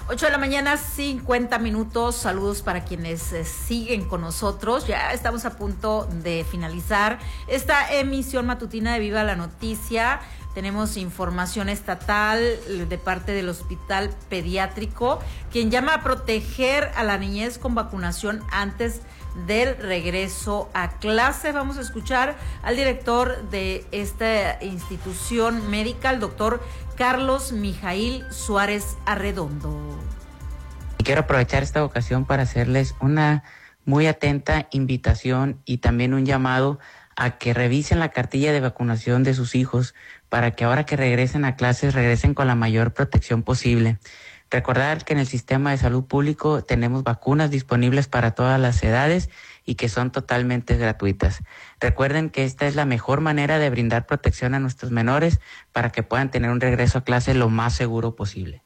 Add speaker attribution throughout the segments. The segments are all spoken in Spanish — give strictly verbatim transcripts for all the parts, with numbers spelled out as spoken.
Speaker 1: ocho de la mañana, cincuenta minutos. Saludos para quienes eh, siguen con nosotros. Ya estamos a punto de finalizar esta emisión matutina de Viva la Noticia. Tenemos información estatal de parte del Hospital Pediátrico, quien llama a proteger a la niñez con vacunación antes del regreso a clase. Vamos a escuchar al director de esta institución médica, el doctor Carlos Mijail Suárez Arredondo.
Speaker 2: Quiero aprovechar esta ocasión para hacerles una muy atenta invitación y también un llamado a que revisen la cartilla de vacunación de sus hijos para que ahora que regresen a clases regresen con la mayor protección posible. Recordar que en el sistema de salud público tenemos vacunas disponibles para todas las edades y que son totalmente gratuitas. Recuerden que esta es la mejor manera de brindar protección a nuestros menores para que puedan tener un regreso a clase lo más seguro posible.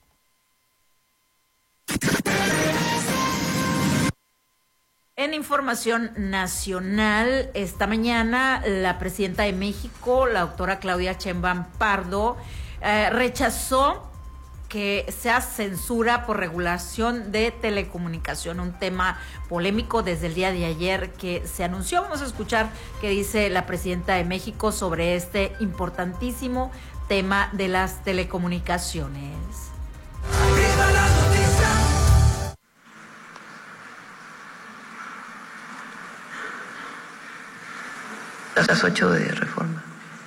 Speaker 1: En información nacional, esta mañana la presidenta de México, la doctora Claudia Sheinbaum Pardo, eh, rechazó que sea censura por regulación de telecomunicación, un tema polémico desde el día de ayer que se anunció. Vamos a escuchar qué dice la presidenta de México sobre este importantísimo tema de las telecomunicaciones. ¡Viva la noticia!
Speaker 3: Las ocho de Reforma.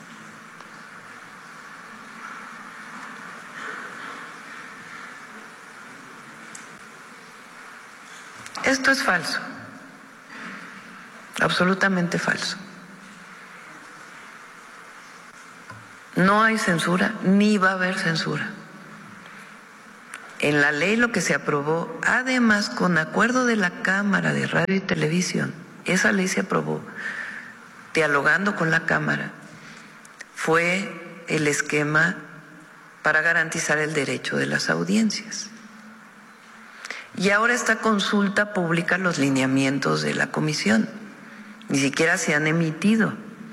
Speaker 3: Esto es falso, absolutamente falso. No hay censura, ni va a haber censura. En la ley lo que se aprobó, además con acuerdo de la Cámara de Radio y Televisión, esa ley se aprobó dialogando con la Cámara, fue el esquema para garantizar el derecho de las audiencias. Y ahora esta consulta pública los lineamientos de la comisión. Ni siquiera se han emitido.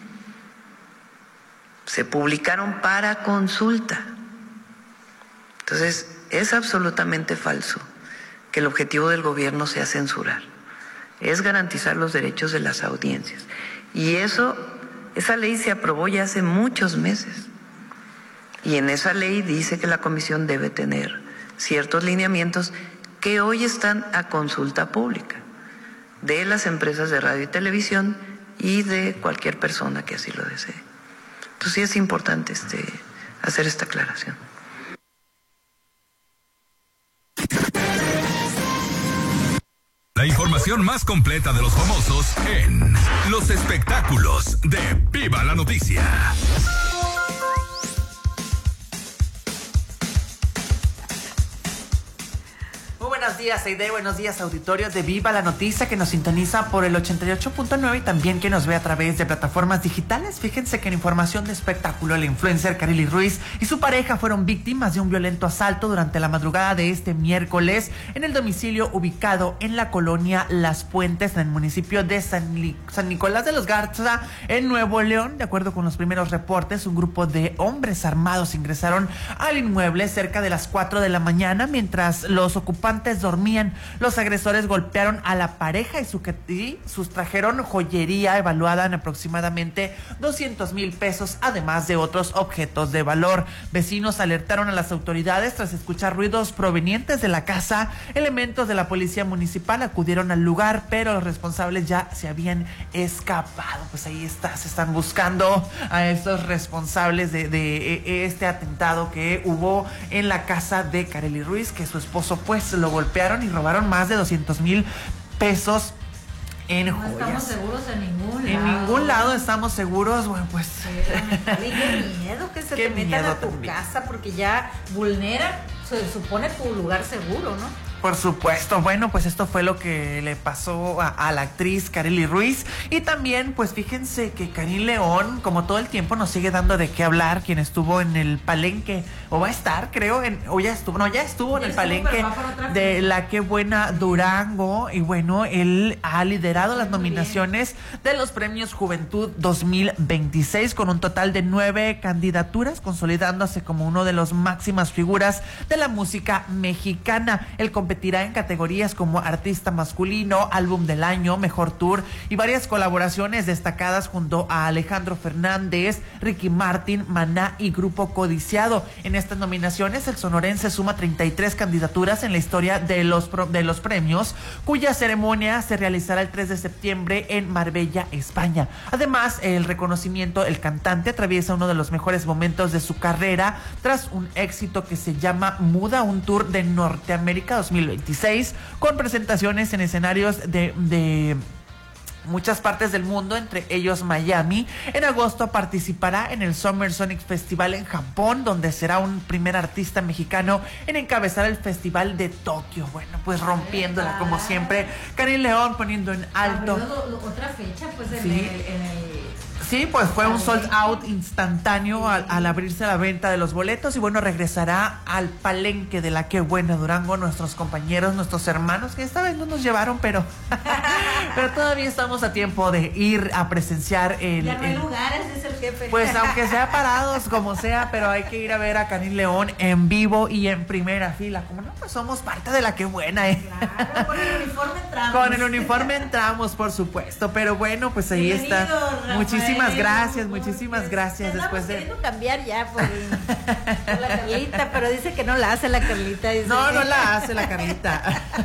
Speaker 3: Se publicaron para consulta. Entonces, es absolutamente falso que el objetivo del gobierno sea censurar. Es garantizar los derechos de las audiencias. Y eso, esa ley se aprobó ya hace muchos meses. Y en esa ley dice que la comisión debe tener ciertos lineamientos que hoy están a consulta pública de las empresas de radio y televisión y de cualquier persona que así lo desee. Entonces sí es importante este, hacer esta aclaración.
Speaker 4: La información más completa de los famosos en los espectáculos de Viva la Noticia.
Speaker 5: Buenos días, Aide. Buenos días, auditorio de Viva la Noticia, que nos sintoniza por el ochenta y ocho punto nueve y también que nos ve a través de plataformas digitales. Fíjense que en información de espectáculo, el influencer Karely Ruiz y su pareja fueron víctimas de un violento asalto durante la madrugada de este miércoles en el domicilio ubicado en la colonia Las Puentes, en el municipio de San, Li- San Nicolás de los Garza, en Nuevo León. De acuerdo con los primeros reportes, un grupo de hombres armados ingresaron al inmueble cerca de las cuatro de la mañana mientras los ocupantes dormían. Los agresores golpearon a la pareja y, su, y sustrajeron joyería evaluada en aproximadamente doscientos mil pesos, además de otros objetos de valor. Vecinos alertaron a las autoridades tras escuchar ruidos provenientes de la casa. Elementos de la policía municipal acudieron al lugar, pero los responsables ya se habían escapado. Pues ahí está, se están buscando a estos responsables de, de este atentado que hubo en la casa de Karely Ruiz, que su esposo pues lo golpearon y robaron más de doscientos mil pesos en
Speaker 1: no
Speaker 5: joyas.
Speaker 1: No estamos seguros en ningún
Speaker 5: en
Speaker 1: lado.
Speaker 5: En ningún lado estamos seguros. Bueno, pues...
Speaker 1: Sí, qué miedo que se
Speaker 5: qué
Speaker 1: te metan a tu
Speaker 5: también.
Speaker 1: casa porque ya vulneran, se supone, tu lugar seguro, ¿no?
Speaker 5: Por supuesto, bueno, pues esto fue lo que le pasó a, a la actriz Karely Ruiz. Y también, pues fíjense que Karim León, como todo el tiempo, nos sigue dando de qué hablar. Quien estuvo en el palenque, o va a estar, creo, en, o ya estuvo, no, ya estuvo en el palenque de La Qué Buena Durango. Y bueno, él ha liderado las nominaciones de los premios Juventud dos mil veintiséis con un total de nueve candidaturas, consolidándose como uno de los máximas figuras de la música mexicana. El competirá en categorías como Artista Masculino, Álbum del Año, Mejor Tour y varias colaboraciones destacadas junto a Alejandro Fernández, Ricky Martin, Maná y Grupo Codiciado. En estas nominaciones, el sonorense suma treinta y tres candidaturas en la historia de los, de los premios, cuya ceremonia se realizará el tres de septiembre en Marbella, España. Además, el reconocimiento, el cantante atraviesa uno de los mejores momentos de su carrera tras un éxito que se llama Muda, un tour de Norteamérica dos mil veintiséis, con presentaciones en escenarios de, de muchas partes del mundo, entre ellos Miami. En agosto participará en el Summer Sonic Festival en Japón, donde será un primer artista mexicano en encabezar el Festival de Tokio. Bueno, pues rompiéndola como siempre. Karim León poniendo en alto.
Speaker 1: Otra fecha, pues en,
Speaker 5: sí.
Speaker 1: el, en el...
Speaker 5: Sí, pues fue un sold out instantáneo al, al abrirse la venta de los boletos. Y bueno, regresará al palenque de La Qué Buena Durango nuestros compañeros, nuestros hermanos, que esta vez no nos llevaron, pero pero todavía estamos a tiempo de ir a presenciar el...
Speaker 1: Ya no hay
Speaker 5: el,
Speaker 1: lugares, es el jefe.
Speaker 5: Pues aunque sea parados, como sea, pero hay que ir a ver a Karim León en vivo y en primera fila. Como no, pues somos parte de La Qué Buena, ¿eh?
Speaker 1: Claro, con el uniforme entramos.
Speaker 5: Con el uniforme entramos, por supuesto. Pero bueno, pues ahí
Speaker 1: Bienvenido,
Speaker 5: está.
Speaker 1: Rafael.
Speaker 5: Muchísimas gracias, muchísimas gracias. Después de
Speaker 1: queriendo cambiar ya por, por la Carlita, pero dice que no la hace la Carlita. Dice
Speaker 5: no,
Speaker 1: que...
Speaker 5: no la hace la Carlita.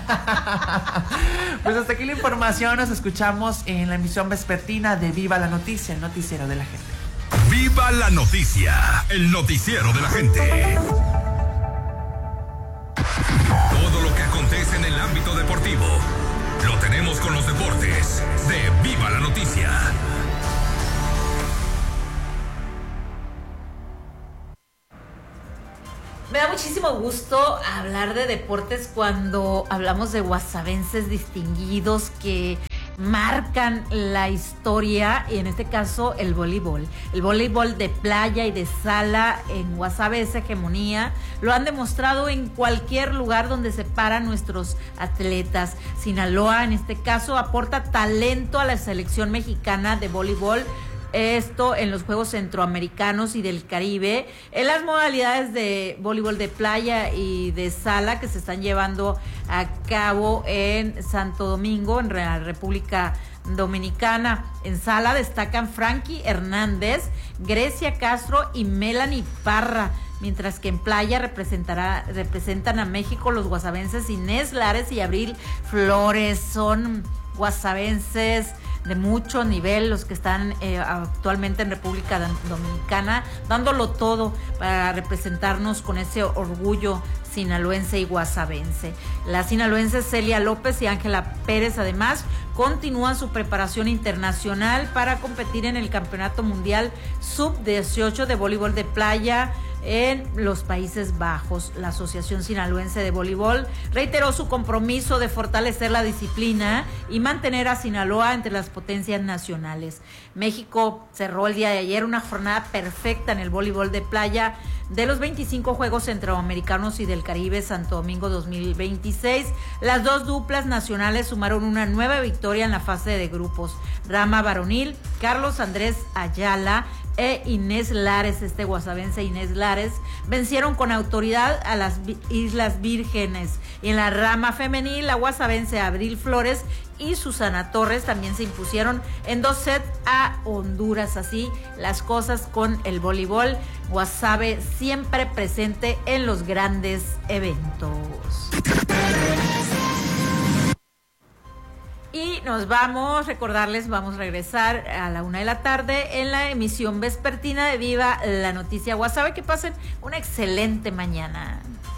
Speaker 5: Pues hasta aquí la información. Nos escuchamos en la emisión vespertina de Viva la Noticia, el noticiero de la gente.
Speaker 4: Viva la Noticia, el noticiero de la gente. Todo lo que acontece en el ámbito deportivo lo tenemos con los deportes de Viva la Noticia.
Speaker 1: Me da muchísimo gusto hablar de deportes cuando hablamos de guasavenses distinguidos que marcan la historia, y en este caso el voleibol. El voleibol de playa y de sala en Guasave, esa hegemonía, lo han demostrado en cualquier lugar donde se paran nuestros atletas. Sinaloa, en este caso, aporta talento a la selección mexicana de voleibol. Esto en los Juegos Centroamericanos y del Caribe, en las modalidades de voleibol de playa y de sala que se están llevando a cabo en Santo Domingo, en la República Dominicana. En sala destacan Frankie Hernández, Grecia Castro y Melanie Parra, mientras que en playa representará, representan a México los guasavenses Inés Lares y Abril Flores. Son guasavenses de mucho nivel los que están eh, actualmente en República Dominicana, dándolo todo para representarnos con ese orgullo sinaloense y guasavense. Las sinaloenses Celia López y Ángela Pérez además continúan su preparación internacional para competir en el Campeonato Mundial sub dieciocho de voleibol de playa en los Países Bajos. La Asociación Sinaloense de Voleibol reiteró su compromiso de fortalecer la disciplina y mantener a Sinaloa entre las potencias nacionales. México cerró el día de ayer una jornada perfecta en el voleibol de playa de los veinticinco Juegos Centroamericanos y del Caribe Santo Domingo dos mil veintiséis. Las dos duplas nacionales sumaron una nueva victoria en la fase de grupos. Rama varonil, Carlos Andrés Ayala e Inés Lares, este guasavense Inés Lares, vencieron con autoridad a las Islas Vírgenes. Y en la rama femenil, la guasavense Abril Flores y Susana Torres también se impusieron en dos sets a Honduras. Así las cosas con el voleibol. Guasave siempre presente en los grandes eventos. Y nos vamos, recordarles, vamos a regresar a la una de la tarde en la emisión vespertina de Viva la Noticia Guasave. Que pasen una excelente mañana.